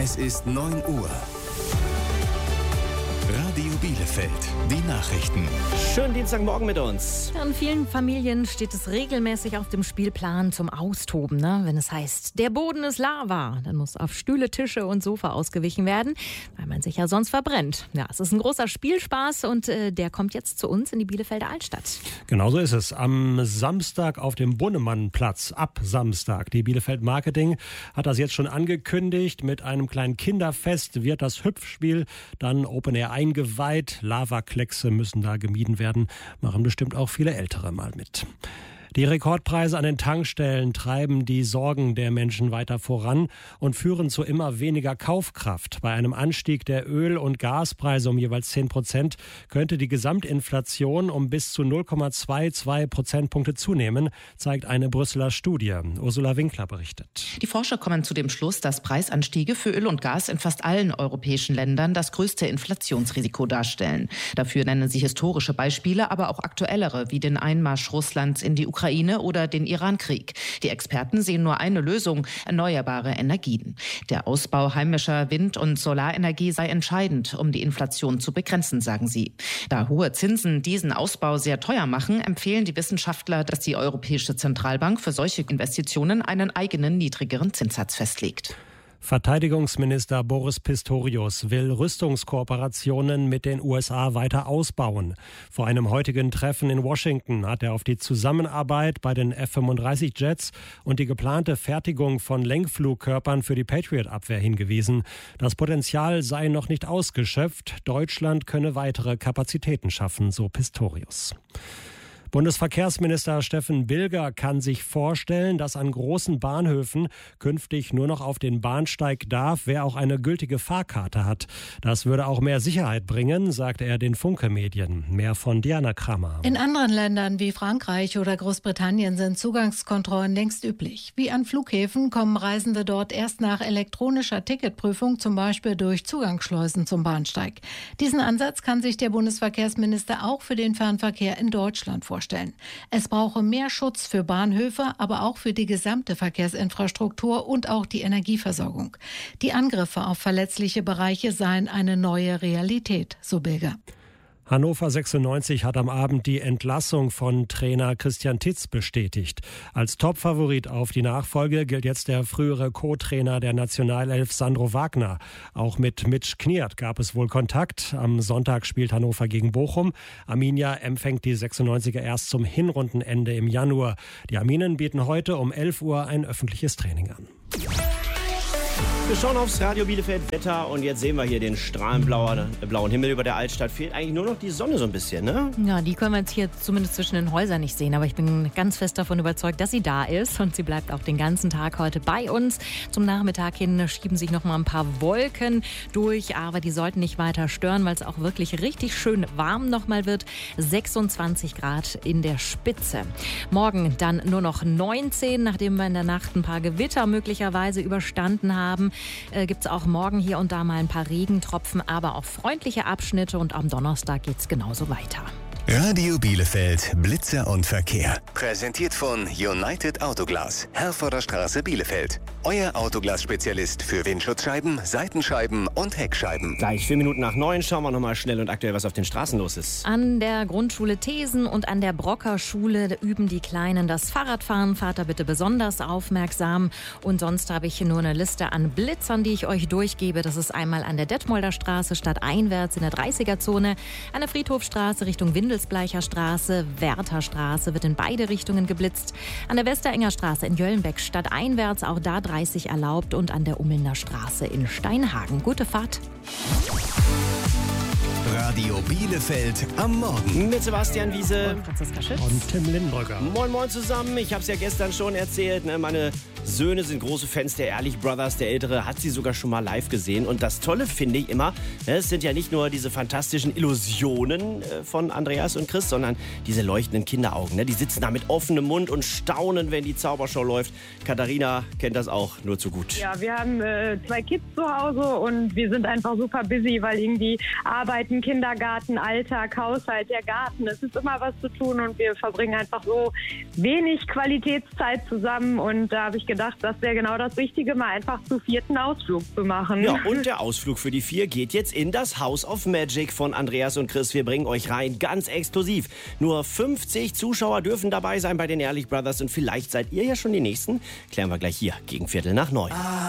Es ist 9 Uhr. Radio Bielefeld, die Nachrichten. Schönen Dienstagmorgen mit uns. In vielen Familien steht es regelmäßig auf dem Spielplan zum Austoben. Ne? Wenn es heißt, der Boden ist Lava, dann muss auf Stühle, Tische und Sofa ausgewichen werden, weil man sich ja sonst verbrennt. Ja, es ist ein großer Spielspaß und der kommt jetzt zu uns in die Bielefelder Altstadt. Genauso ist es. Am Samstag auf dem Bunnemannplatz, ab Samstag. Die Bielefeld Marketing hat das jetzt schon angekündigt. Mit einem kleinen Kinderfest wird das Hüpfspiel dann Open Air eingeweiht. Lavakleckse müssen da gemieden werden. Machen bestimmt auch viele Ältere mal mit. Die Rekordpreise an den Tankstellen treiben die Sorgen der Menschen weiter voran und führen zu immer weniger Kaufkraft. Bei einem Anstieg der Öl- und Gaspreise um jeweils 10% könnte die Gesamtinflation um bis zu 0,22 Prozentpunkte zunehmen, zeigt eine Brüsseler Studie. Ursula Winkler berichtet. Die Forscher kommen zu dem Schluss, dass Preisanstiege für Öl und Gas in fast allen europäischen Ländern das größte Inflationsrisiko darstellen. Dafür nennen sie historische Beispiele, aber auch aktuellere, wie den Einmarsch Russlands in die Ukraine oder den Irankrieg. Die Experten sehen nur eine Lösung: erneuerbare Energien. Der Ausbau heimischer Wind- und Solarenergie sei entscheidend, um die Inflation zu begrenzen, sagen sie. Da hohe Zinsen diesen Ausbau sehr teuer machen, empfehlen die Wissenschaftler, dass die Europäische Zentralbank für solche Investitionen einen eigenen niedrigeren Zinssatz festlegt. Verteidigungsminister Boris Pistorius will Rüstungskooperationen mit den USA weiter ausbauen. Vor einem heutigen Treffen in Washington hat er auf die Zusammenarbeit bei den F-35-Jets und die geplante Fertigung von Lenkflugkörpern für die Patriot-Abwehr hingewiesen. Das Potenzial sei noch nicht ausgeschöpft. Deutschland könne weitere Kapazitäten schaffen, so Pistorius. Bundesverkehrsminister Steffen Bilger kann sich vorstellen, dass an großen Bahnhöfen künftig nur noch auf den Bahnsteig darf, wer auch eine gültige Fahrkarte hat. Das würde auch mehr Sicherheit bringen, sagte er den Funke-Medien. Mehr von Diana Kramer. In anderen Ländern wie Frankreich oder Großbritannien sind Zugangskontrollen längst üblich. Wie an Flughäfen kommen Reisende dort erst nach elektronischer Ticketprüfung, zum Beispiel durch Zugangsschleusen zum Bahnsteig. Diesen Ansatz kann sich der Bundesverkehrsminister auch für den Fernverkehr in Deutschland vorstellen. Es brauche mehr Schutz für Bahnhöfe, aber auch für die gesamte Verkehrsinfrastruktur und auch die Energieversorgung. Die Angriffe auf verletzliche Bereiche seien eine neue Realität, so Bilger. Hannover 96 hat am Abend die Entlassung von Trainer Christian Titz bestätigt. Als Topfavorit auf die Nachfolge gilt jetzt der frühere Co-Trainer der Nationalelf Sandro Wagner. Auch mit Mitch Kniert gab es wohl Kontakt. Am Sonntag spielt Hannover gegen Bochum. Arminia empfängt die 96er erst zum Hinrundenende im Januar. Die Arminen bieten heute um 11 Uhr ein öffentliches Training an. Wir schauen aufs Radio Bielefeld Wetter und jetzt sehen wir hier den strahlend blauen Himmel über der Altstadt. Fehlt eigentlich nur noch die Sonne so ein bisschen, ne? Ja, die können wir jetzt hier zumindest zwischen den Häusern nicht sehen, aber ich bin ganz fest davon überzeugt, dass sie da ist und sie bleibt auch den ganzen Tag heute bei uns. Zum Nachmittag hin schieben sich noch mal ein paar Wolken durch, aber die sollten nicht weiter stören, weil es auch wirklich richtig schön warm noch mal wird. 26 Grad in der Spitze. Morgen dann nur noch 19, nachdem wir in der Nacht ein paar Gewitter möglicherweise überstanden haben. Gibt es auch morgen hier und da mal ein paar Regentropfen, aber auch freundliche Abschnitte und am Donnerstag geht es genauso weiter. Radio Bielefeld, Blitzer und Verkehr. Präsentiert von United Autoglas, Herforder Straße, Bielefeld. Euer Autoglas-Spezialist für Windschutzscheiben, Seitenscheiben und Heckscheiben. Gleich 4 Minuten nach 9 schauen wir nochmal schnell und aktuell, was auf den Straßen los ist. An der Grundschule Thesen und an der Brocker Schule üben die Kleinen das Fahrradfahren. Fahrt da bitte besonders aufmerksam. Und sonst habe ich hier nur eine Liste an Blitzern, die ich euch durchgebe. Das ist einmal an der Detmolder Straße stadteinwärts in der 30er-Zone, an der Friedhofstraße Richtung Windelsbleicher Straße, Wertherstraße wird in beide Richtungen geblitzt. An der Westerenger Straße in Jöllenbeck stadteinwärts, auch da 30 erlaubt und an der Ummelnder Straße in Steinhagen. Gute Fahrt. Radio Bielefeld am Morgen. Mit Sebastian Wiese Und Franziska Schütz. Und Tim Lindbrücker. Moin Moin zusammen, ich habe es ja gestern schon erzählt, ne? Meine Söhne sind große Fans der Ehrlich Brothers, der Ältere hat sie sogar schon mal live gesehen und das Tolle finde ich immer, ne, es sind ja nicht nur diese fantastischen Illusionen von Andreas und Chris, sondern diese leuchtenden Kinderaugen, ne? Die sitzen da mit offenem Mund und staunen, wenn die Zaubershow läuft. Katharina kennt das auch nur zu gut. Ja, wir haben 2 Kids zu Hause und wir sind einfach super busy, weil irgendwie Arbeiten, Kindergarten, Alltag, Haushalt, der Garten, es ist immer was zu tun und wir verbringen einfach so wenig Qualitätszeit zusammen und da habe ich gedacht, gedacht, das wäre genau das Richtige, mal einfach zu vierten Ausflug zu machen. Ja, und der Ausflug für die 4 geht jetzt in das House of Magic von Andreas und Chris. Wir bringen euch rein, ganz exklusiv. Nur 50 Zuschauer dürfen dabei sein bei den Ehrlich Brothers und vielleicht seid ihr ja schon die Nächsten. Klären wir gleich hier gegen 8:45.